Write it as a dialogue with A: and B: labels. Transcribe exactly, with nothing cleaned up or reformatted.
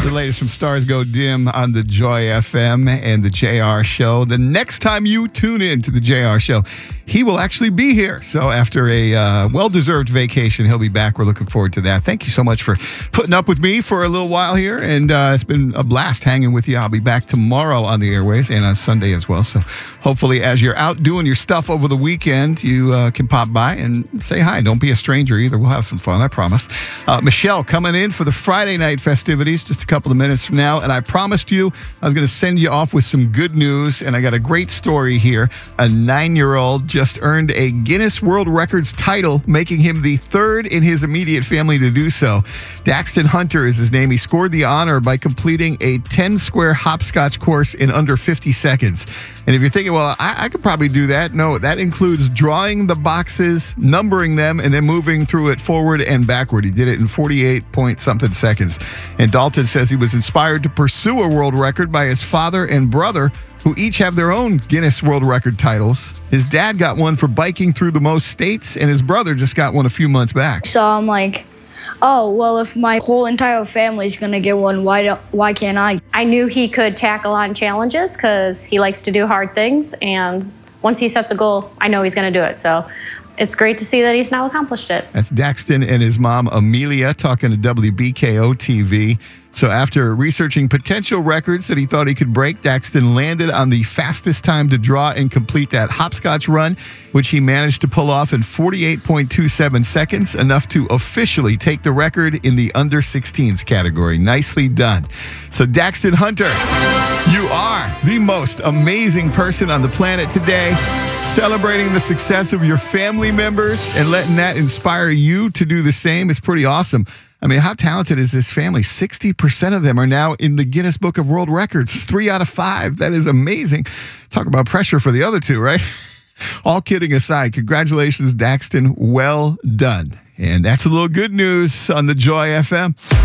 A: The latest from Stars Go Dim on the Joy F M and the J R Show. The next time you tune in to the J R Show, he will actually be here. So after a uh, well-deserved vacation, he'll be back. We're looking forward to that. Thank you so much for putting up with me for a little while here. And uh, it's been a blast hanging with you. I'll be back tomorrow on the airways and on Sunday as well. So hopefully as you're out doing your stuff over the weekend, you uh, can pop by and say hi. Don't be a stranger either. We'll have some fun, I promise. Uh, Michelle coming in for the Friday night festivities just a couple of minutes from now. And I promised you I was going to send you off with some good news. And I got a great story here. A nine-year-old just earned a Guinness World Records title, making him the third in his immediate family to do so. Daxton Hunter is his name. He scored the honor by completing a ten-square hopscotch course in under fifty seconds. And if you're thinking, well, I, I could probably do that. No, that includes drawing the boxes, numbering them, and then moving through it forward and backward. He did it in forty-eight point something seconds. And Dalton says he was inspired to pursue a world record by his father and brother, who each have their own Guinness World Record titles. His dad got one for biking through the most states, and his brother just got one a few months back.
B: So I'm like, oh, well, if my whole entire family's going to get one, why don't, why can't I?
C: I knew he could tackle on challenges because he likes to do hard things. And once he sets a goal, I know he's going to do it. So it's great to see that he's now accomplished it.
A: That's Daxton and his mom, Amelia, talking to W B K O T V. So after researching potential records that he thought he could break, Daxton landed on the fastest time to draw and complete that hopscotch run, which he managed to pull off in forty-eight point two seven seconds, enough to officially take the record in the under sixteens category. Nicely done. So Daxton Hunter, you are the most amazing person on the planet today. Celebrating the success of your family members and letting that inspire you to do the same is pretty awesome. I mean, how talented is this family? sixty percent of them are now in the Guinness Book of World Records. Three out of five. That is amazing. Talk about pressure for the other two, right? All kidding aside, congratulations, Daxton. Well done. And that's a little good news on the Joy F M.